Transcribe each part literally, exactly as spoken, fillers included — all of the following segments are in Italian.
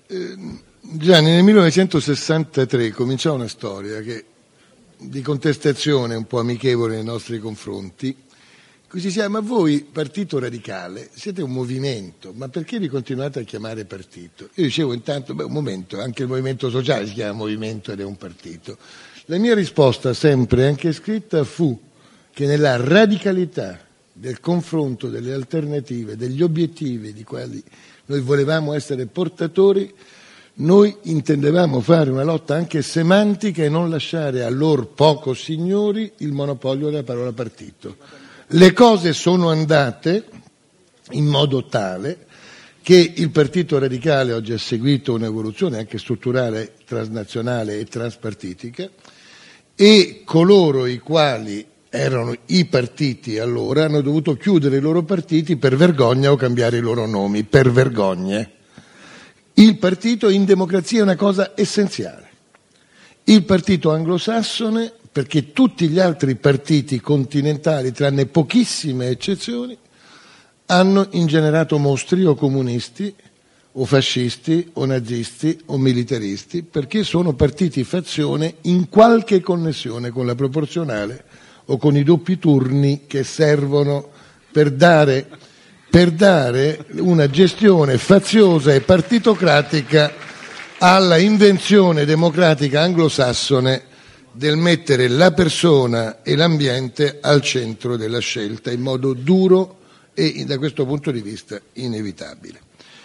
Eh, Gianni, nel millenovecentosessantatré cominciò una storia che, di contestazione un po' amichevole nei nostri confronti. Così si chiama: voi Partito Radicale siete un movimento, ma perché vi continuate a chiamare partito? Io dicevo intanto, beh, un momento, anche il movimento sociale si chiama movimento ed è un partito. La mia risposta, sempre anche scritta, fu che nella radicalità del confronto, delle alternative, degli obiettivi di quali noi volevamo essere portatori, noi intendevamo fare una lotta anche semantica e non lasciare a lor poco signori il monopolio della parola partito. Le cose sono andate in modo tale che il Partito Radicale oggi ha seguito un'evoluzione anche strutturale, transnazionale e transpartitica, e coloro i quali erano i partiti allora hanno dovuto chiudere i loro partiti per vergogna o cambiare i loro nomi, per vergogne. Il partito in democrazia è una cosa essenziale. Il partito anglosassone, perché tutti gli altri partiti continentali, tranne pochissime eccezioni, hanno ingenerato mostri o comunisti o fascisti o nazisti o militaristi, perché sono partiti fazione in qualche connessione con la proporzionale o con i doppi turni che servono per dare, per dare una gestione faziosa e partitocratica alla invenzione democratica anglosassone del mettere la persona e l'ambiente al centro della scelta in modo duro e, da questo punto di vista, inevitabile.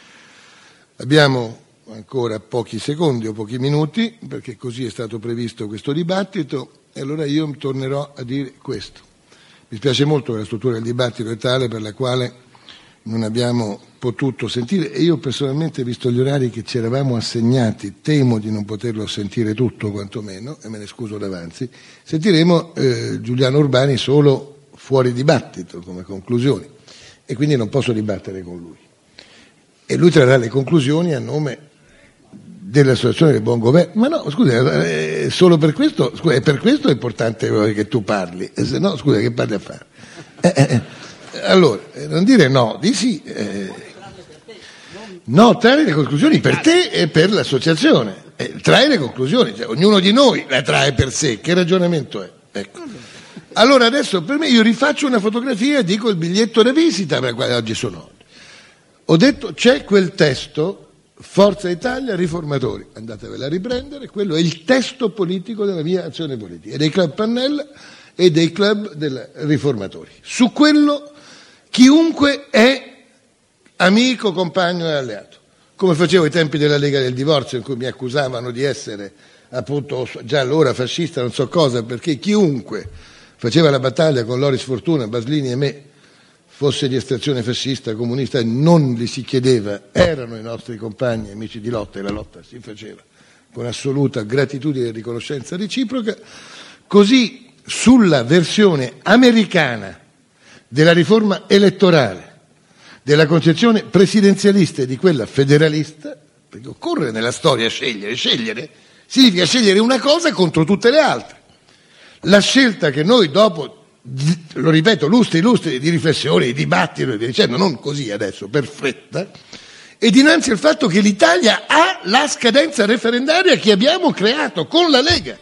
Abbiamo ancora pochi secondi o pochi minuti, perché così è stato previsto questo dibattito, e allora io tornerò a dire questo. Mi spiace molto che la struttura del dibattito è tale per la quale non abbiamo potuto sentire, e io personalmente, visto gli orari che ci eravamo assegnati, temo di non poterlo sentire tutto quantomeno, e me ne scuso d'avanzi. Sentiremo eh, Giuliano Urbani solo fuori dibattito come conclusioni, e quindi non posso dibattere con lui, e lui trarrà le conclusioni a nome dell'Associazione del Buon Governo. Ma no, scusa, eh, solo per questo, scusa, per questo è importante che tu parli, e se no, scusa, che parli a fare? Eh, eh, allora, non dire no, di sì. Eh, no, trarre le conclusioni per te e per l'associazione. Eh, trae le conclusioni, cioè, ognuno di noi la trae per sé. Che ragionamento è? Ecco. Allora adesso per me io rifaccio una fotografia e dico il biglietto da visita per quale oggi sono. Ho detto c'è quel testo, Forza Italia Riformatori, andatevela a riprendere, quello è il testo politico della mia azione politica, e dei club Pannella e dei club dei Riformatori. Su quello chiunque è amico, compagno e alleato, come facevo ai tempi della Lega del Divorzio, in cui mi accusavano di essere appunto già allora fascista, non so cosa, perché chiunque faceva la battaglia con Loris Fortuna, Baslini e me, fosse di estrazione fascista, comunista, non li si chiedeva, erano i nostri compagni, amici di lotta, e la lotta si faceva con assoluta gratitudine e riconoscenza reciproca. Così sulla versione americana della riforma elettorale, della concezione presidenzialista e di quella federalista, perché occorre nella storia scegliere, scegliere significa scegliere una cosa contro tutte le altre. La scelta che noi dopo, lo ripeto, lustri, lustri di riflessione, di dibattito e via dicendo, non così adesso, per fretta, e dinanzi al fatto che l'Italia ha la scadenza referendaria che abbiamo creato con la Lega.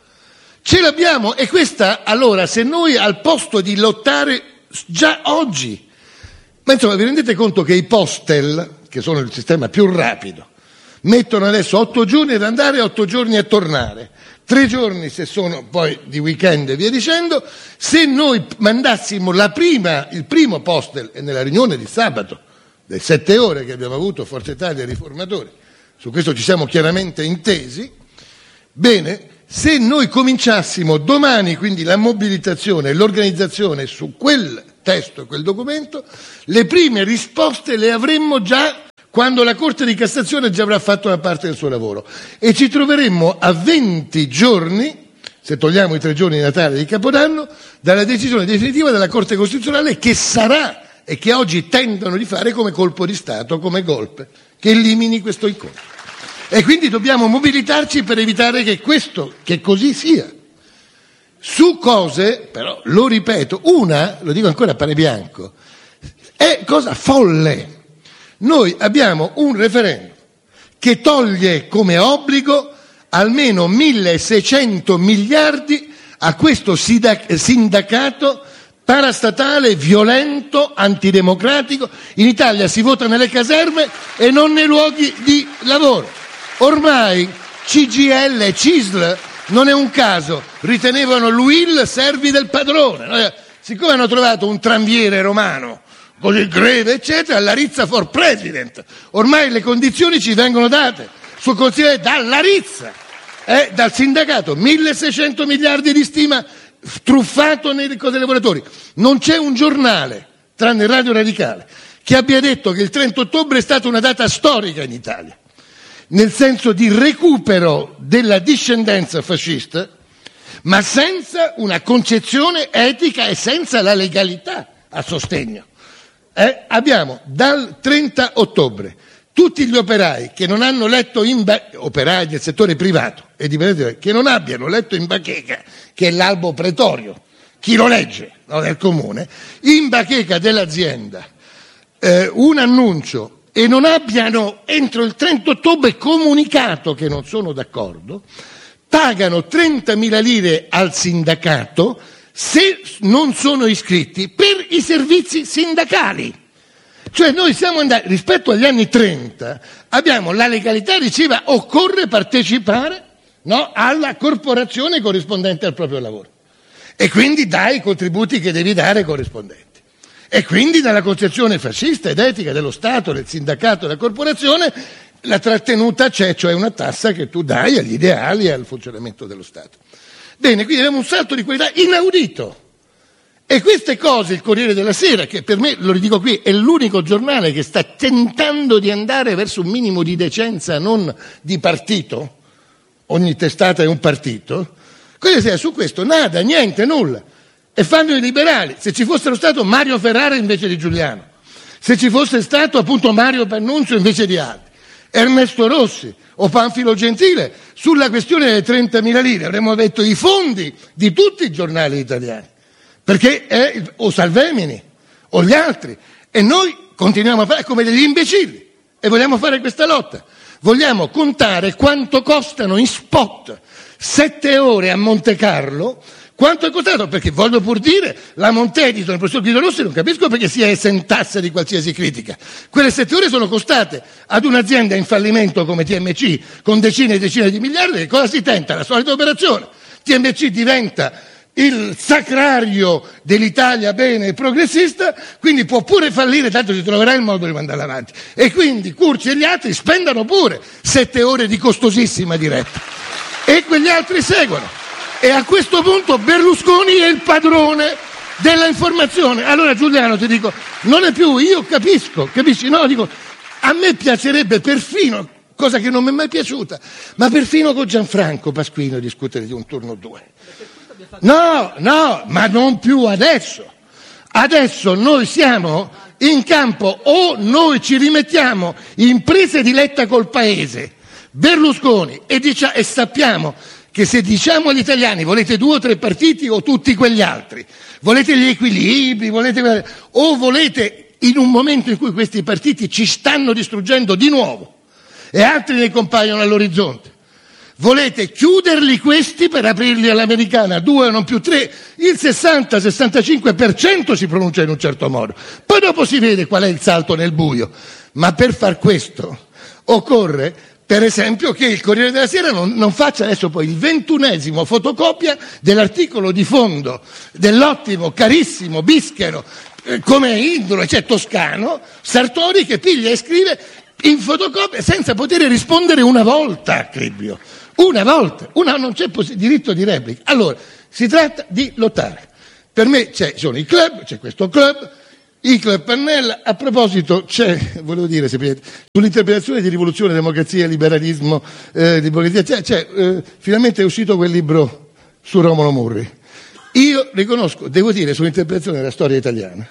Ce l'abbiamo, e questa, allora, se noi al posto di lottare già oggi, ma insomma vi rendete conto che i postel, che sono il sistema più rapido, mettono adesso otto giorni ad andare e otto giorni a tornare, tre giorni se sono poi di weekend e via dicendo. Se noi mandassimo la prima, il primo postel, e nella riunione di sabato, delle sette ore che abbiamo avuto Forza Italia e Riformatori, su questo ci siamo chiaramente intesi, bene, se noi cominciassimo domani quindi la mobilitazione e l'organizzazione su quel testo, quel documento, le prime risposte le avremmo già quando la Corte di Cassazione già avrà fatto una parte del suo lavoro, e ci troveremmo a venti giorni, se togliamo i tre giorni di Natale e di Capodanno, dalla decisione definitiva della Corte Costituzionale, che sarà, e che oggi tendono di fare come colpo di Stato, come golpe, che elimini questo incontro. E quindi dobbiamo mobilitarci per evitare che questo, che così sia. Su cose, però, lo ripeto, una, lo dico ancora a pane bianco, è cosa folle. Noi abbiamo un referendum che toglie come obbligo almeno milleseicento miliardi a questo sindacato parastatale, violento, antidemocratico. In Italia si vota nelle caserme e non nei luoghi di lavoro. Ormai C G I L e C I S L non è un caso, ritenevano l'U I L servi del padrone. Siccome hanno trovato un tranviere romano così greve, eccetera, Larizza for president, ormai le condizioni ci vengono date sul Consiglio dalla Rizza, eh, dal sindacato, milleseicento miliardi di stima truffato nei cose dei lavoratori. Non c'è un giornale, tranne Radio Radicale, che abbia detto che il trenta ottobre è stata una data storica in Italia, nel senso di recupero della discendenza fascista, ma senza una concezione etica e senza la legalità a sostegno. Eh, abbiamo dal trenta ottobre tutti gli operai che non hanno letto in ba- operai del settore privato e dipendenti che non abbiano letto in bacheca, che è l'albo pretorio, chi lo legge, no, del comune, in bacheca dell'azienda eh, un annuncio e non abbiano entro il trenta ottobre comunicato che non sono d'accordo, pagano trentamila lire al sindacato se non sono iscritti per i servizi sindacali. Cioè noi siamo andati, rispetto agli anni trenta, abbiamo la legalità diceva occorre partecipare, no, alla corporazione corrispondente al proprio lavoro. E quindi dai i contributi che devi dare corrispondenti. E quindi nella concezione fascista ed etica dello Stato, del sindacato e della corporazione, la trattenuta c'è, cioè una tassa che tu dai agli ideali e al funzionamento dello Stato. Bene, quindi abbiamo un salto di qualità inaudito. E queste cose, il Corriere della Sera, che per me, lo ridico qui, è l'unico giornale che sta tentando di andare verso un minimo di decenza, non di partito, ogni testata è un partito, Corriere della Sera su questo nada, niente, nulla. E fanno i liberali. Se ci fossero stato Mario Ferrara invece di Giuliano, se ci fosse stato appunto Mario Pannunzio invece di altri, Ernesto Rossi o Panfilo Gentile, sulla questione delle trentamila lire avremmo detto i fondi di tutti i giornali italiani, perché è, o Salvemini o gli altri, e noi continuiamo a fare come degli imbecilli e vogliamo fare questa lotta. Vogliamo contare quanto costano in spot sette ore a Monte Carlo. Quanto è costato? Perché voglio pur dire, la Montedito del professor Guido Rossi non capisco perché si esentasse di qualsiasi critica. Quelle sette ore sono costate ad un'azienda in fallimento come T M C con decine e decine di miliardi. Che cosa si tenta? La solita operazione. T M C diventa il sacrario dell'Italia bene e progressista, quindi può pure fallire, tanto si troverà il modo di mandarla avanti. E quindi Curci e gli altri spendano pure sette ore di costosissima diretta. E quegli altri seguono. E a questo punto Berlusconi è il padrone della informazione. Allora Giuliano ti dico, non è più, io capisco, capisci? No, dico, a me piacerebbe perfino, cosa che non mi è mai piaciuta, ma perfino con Gianfranco Pasquino discutere di un turno due. No, no, ma non più adesso. Adesso noi siamo in campo, o noi ci rimettiamo in prese di letta col paese, Berlusconi, e, dicia, e sappiamo che se diciamo agli italiani volete due o tre partiti o tutti quegli altri, volete gli equilibri, volete, o volete in un momento in cui questi partiti ci stanno distruggendo di nuovo e altri ne compaiono all'orizzonte, volete chiuderli questi per aprirli all'americana, due o non più tre, il sessanta sessantacinque per cento si pronuncia in un certo modo, poi dopo si vede qual è il salto nel buio, ma per far questo occorre per esempio che il Corriere della Sera non, non faccia adesso poi il ventunesimo fotocopia dell'articolo di fondo dell'ottimo, carissimo, bischero, eh, come indolo, cioè toscano, Sartori, che piglia e scrive in fotocopia senza poter rispondere una volta a Cribbio. Una volta, una, non c'è poss- diritto di replica. Allora, si tratta di lottare. Per me c'è, ci sono i club, c'è questo club, I club Pannella. A proposito, c'è, volevo dire, sull'interpretazione di rivoluzione, democrazia, liberalismo, eh, democrazia, c'è, c'è eh, finalmente è uscito quel libro su Romolo Murri. Io riconosco, devo dire, sull'interpretazione della storia italiana,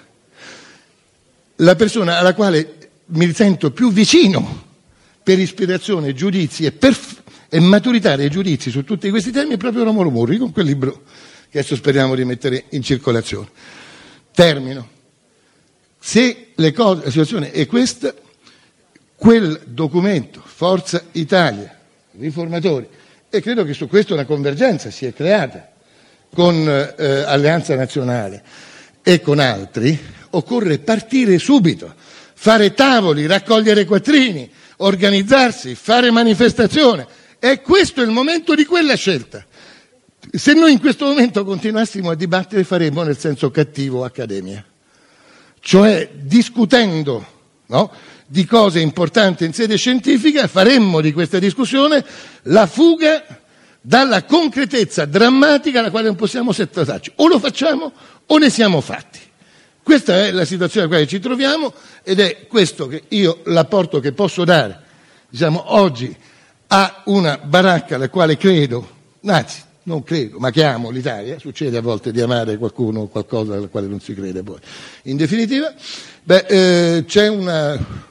la persona alla quale mi sento più vicino per ispirazione, giudizi e, perf- e maturità dei giudizi su tutti questi temi è proprio Romolo Murri, con quel libro che adesso speriamo di mettere in circolazione. Termino. Se le cose, la situazione è questa, quel documento, Forza Italia, riformatori, e credo che su questo una convergenza si è creata con eh, Alleanza Nazionale e con altri, occorre partire subito, fare tavoli, raccogliere quattrini, organizzarsi, fare manifestazione. E questo è il momento di quella scelta. Se noi in questo momento continuassimo a dibattere, faremmo nel senso cattivo accademia, cioè discutendo, no, di cose importanti in sede scientifica, faremmo di questa discussione la fuga dalla concretezza drammatica alla quale non possiamo sottrarci. O lo facciamo o ne siamo fatti. Questa è la situazione nella quale ci troviamo ed è questo che io, l'apporto che posso dare, diciamo, oggi a una baracca alla quale credo, anzi non credo, ma che amo l'Italia. Succede a volte di amare qualcuno o qualcosa al quale non si crede poi. In definitiva, beh, eh, c'è una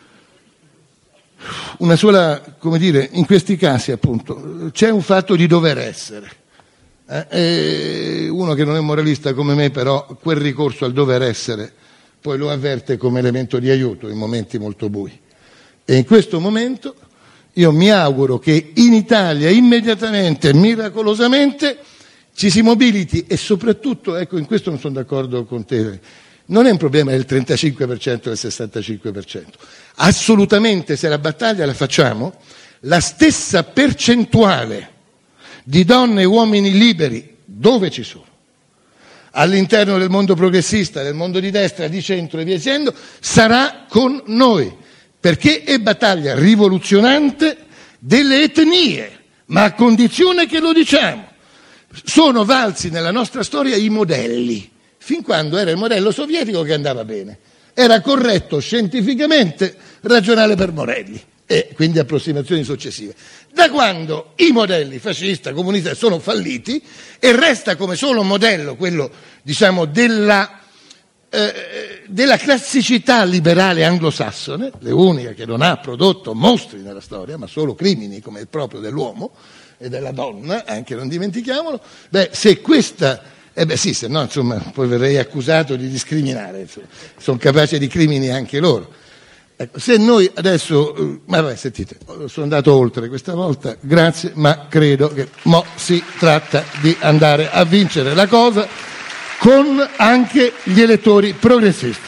una sola, come dire, in questi casi appunto c'è un fatto di dover essere. Eh, e uno che non è moralista come me, però, quel ricorso al dover essere poi lo avverte come elemento di aiuto in momenti molto bui. E in questo momento io mi auguro che in Italia immediatamente, miracolosamente, ci si mobiliti e soprattutto, ecco, in questo non sono d'accordo con te, non è un problema del trentacinque per cento o del sessantacinque per cento. Assolutamente, se la battaglia la facciamo, la stessa percentuale di donne e uomini liberi, dove ci sono, all'interno del mondo progressista, del mondo di destra, di centro e via dicendo, sarà con noi, perché è battaglia rivoluzionante delle etnie, ma a condizione che lo diciamo. Sono valsi nella nostra storia i modelli, fin quando era il modello sovietico che andava bene. Era corretto scientificamente ragionare per modelli e quindi approssimazioni successive. Da quando i modelli fascista, comunista sono falliti e resta come solo modello quello, diciamo, della, eh, della classicità liberale anglosassone, l'unica che non ha prodotto mostri nella storia, ma solo crimini come il proprio dell'uomo e della donna, anche non dimentichiamolo, beh, se questa... Eh beh sì, se no, insomma, poi verrei accusato di discriminare, insomma. Sono capaci di crimini anche loro. Ecco, se noi adesso, ma vabbè, sentite, sono andato oltre questa volta, grazie, ma credo che mo si tratta di andare a vincere la cosa con anche gli elettori progressisti.